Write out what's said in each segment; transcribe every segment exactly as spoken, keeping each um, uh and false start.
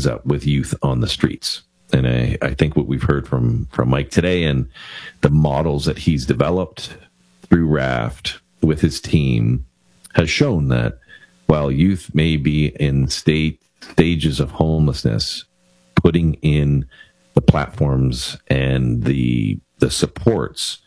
ends up with youth on the streets. And I, I think what we've heard from, from Mike today and the models that he's developed through RAFT with his team has shown that while youth may be in state stages of homelessness, putting in the platforms and the the supports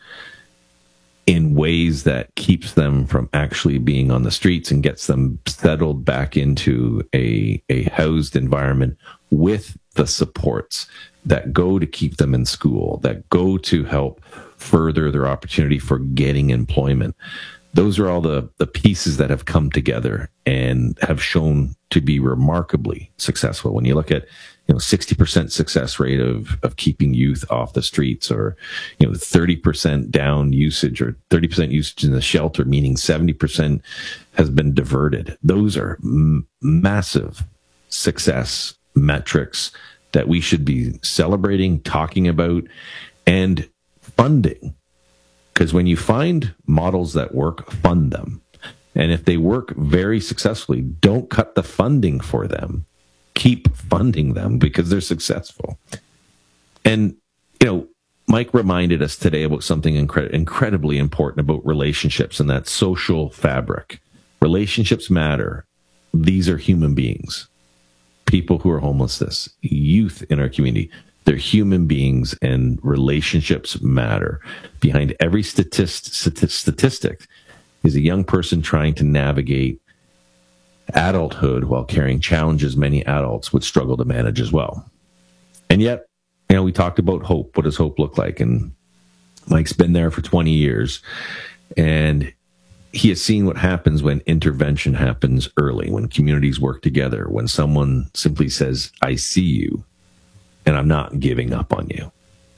in ways that keeps them from actually being on the streets and gets them settled back into a, a housed environment with the supports that go to keep them in school, that go to help further their opportunity for getting employment. Those are all the, the pieces that have come together and have shown to be remarkably successful. When you look at, you know, sixty percent success rate of, of keeping youth off the streets, or, you know, thirty percent down usage, or thirty percent usage in the shelter, meaning seventy percent has been diverted. Those are m- massive success metrics that we should be celebrating, talking about, and funding. Because when you find models that work, fund them. And if they work very successfully, don't cut the funding for them. Keep funding them because they're successful. And, you know, Mike reminded us today about something incre- incredibly important about relationships and that social fabric. Relationships matter. These are human beings. People who are homeless, youth in our community, they're human beings, and relationships matter. Behind every statist, statistic is a young person trying to navigate adulthood while carrying challenges many adults would struggle to manage as well. And yet, you know, we talked about hope. What does hope look like? And Mike's been there for twenty years, and he has seen what happens when intervention happens early, when communities work together, when someone simply says, I see you, and I'm not giving up on you.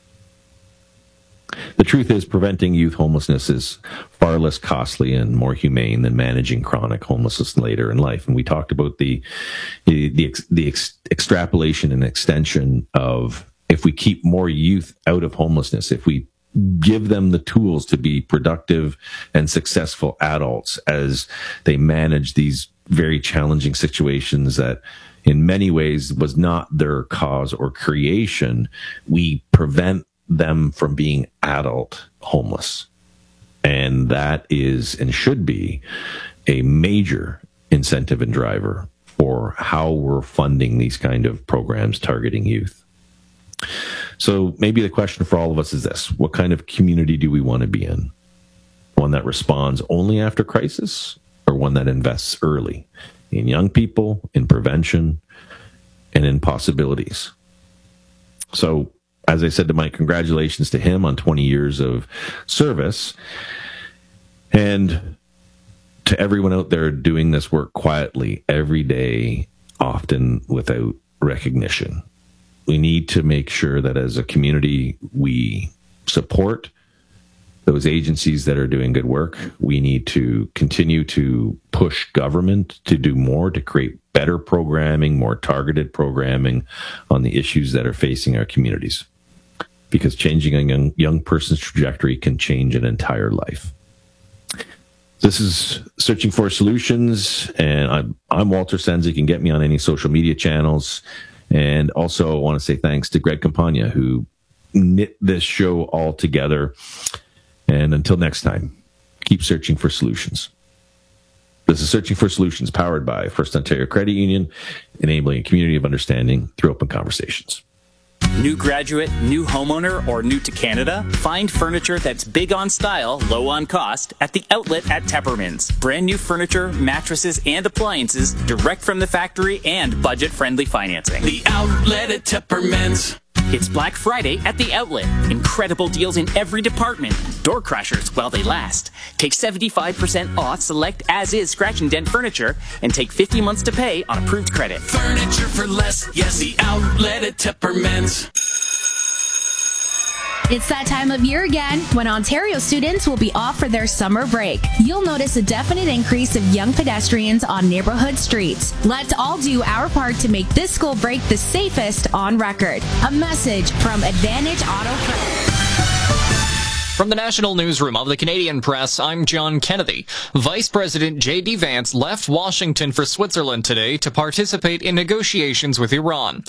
The truth is, preventing youth homelessness is far less costly and more humane than managing chronic homelessness later in life. And we talked about the the the, the ex, extrapolation and extension of, if we keep more youth out of homelessness, if we give them the tools to be productive and successful adults as they manage these very challenging situations that in many ways was not their cause or creation, we prevent them from being adult homeless. And that is and should be a major incentive and driver for how we're funding these kind of programs targeting youth. So maybe the question for all of us is this: what kind of community do we want to be in? One that responds only after crisis, or one that invests early in young people, in prevention, and in possibilities? So, as I said to Mike, congratulations to him on twenty years of service. And to everyone out there doing this work quietly every day, often without recognition. We need to make sure that as a community, we support those agencies that are doing good work. We need to continue to push government to do more, to create better programming, more targeted programming on the issues that are facing our communities. Because changing a young, young person's trajectory can change an entire life. This is Searching for Solutions, and I'm, I'm Walter Senza. You can get me on any social media channels. And also I want to say thanks to Greg Campagna, who knit this show all together. And until next time, keep searching for solutions. This is Searching for Solutions, powered by First Ontario Credit Union, enabling a community of understanding through open conversations. New graduate, new homeowner, or new to Canada? Find furniture that's big on style, low on cost at the Outlet at Tepperman's. Brand new furniture, mattresses, and appliances direct from the factory and budget-friendly financing. The Outlet at Tepperman's. It's Black Friday at the Outlet. Incredible deals in every department. Door crushers while they last. Take seventy-five percent off select as-is scratch and dent furniture and take fifty months to pay on approved credit. Furniture for less. Yes, the Outlet at Tepperman's. It's that time of year again when Ontario students will be off for their summer break. You'll notice a definite increase of young pedestrians on neighborhood streets. Let's all do our part to make this school break the safest on record. A message from Advantage Auto Credit. From the National Newsroom of the Canadian Press, I'm John Kennedy. Vice President J D Vance left Washington for Switzerland today to participate in negotiations with Iran.